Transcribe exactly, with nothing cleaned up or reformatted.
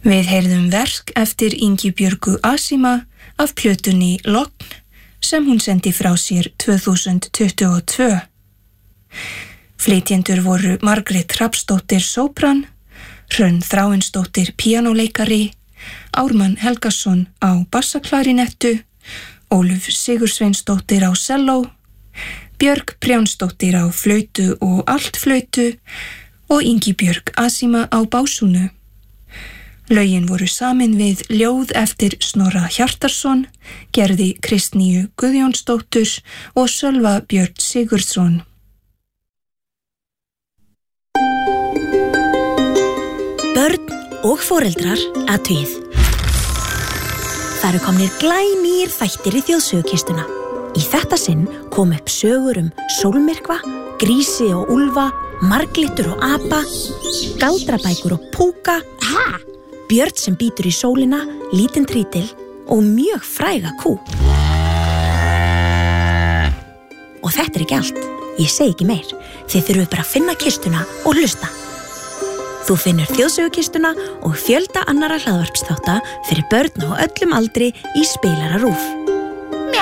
Við heyrðum verk eftir Ingibjörgu Asima af plötunni Logn sem hún sendi frá sér tvö þúsund tuttugu og tvö. Flytjendur voru Margrét Hrafnsdóttir sópran, Hrönn Þráinsdóttir píanóleikari, Ármann Helgason á bassaklarinettu, Ólöf Sigursveinsdóttir á selló, Björg Brjánsdóttir á flautu og altflautu og Ingibjörg Asima á básúnu. Lögin voru samin við ljóð eftir Snorra Hjartarson, gerði Kristníu Guðjónsdóttur og Sölva Björn Sigurðsson. Börn og foreldrar athugið. Það eru komnir glænýir þættir í þjóðsögukistuna. Í þetta sinn kom upp sögur um sólmyrkva, grísi og úlfa, marglyttur og apa, galdrabækur og púka, ha! Björn sem bítur í sólina, lítinn trítil og mjög fræga kú. Og þetta er ekki allt. Ég segi ekki meir. Þið þurfum bara að finna kistuna og hlusta. Þú finnur þjóðsögukistuna og fjölda annarra hlaðvarpsþátta fyrir börn og öllum aldri í Spilara RÚV.